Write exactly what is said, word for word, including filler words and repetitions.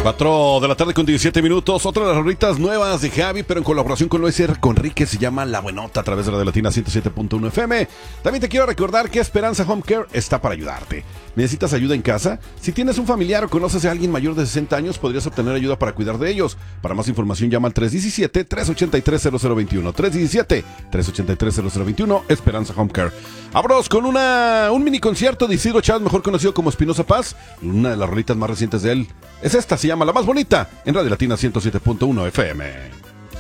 cuatro de la tarde con diecisiete minutos. Otra de las rolitas nuevas de Javi, pero en colaboración con Luis R. Conrique, se llama La Buenota a través de Radio Latina ciento siete punto uno F M. También te quiero recordar que Esperanza Home Care está para ayudarte. ¿Necesitas ayuda en casa? Si tienes un familiar o conoces a alguien mayor de sesenta años, podrías obtener ayuda para cuidar de ellos. Para más información, llama al tres uno siete, tres ocho tres, cero cero dos uno. tres uno siete, tres ocho tres, cero cero dos uno. Esperanza Home Care. Abros con una, un mini concierto de Isidro Chávez, mejor conocido como Espinosa Paz. Una de las rolitas más recientes de él es esta, se llama La Más Bonita, en Radio Latina ciento siete punto uno F M.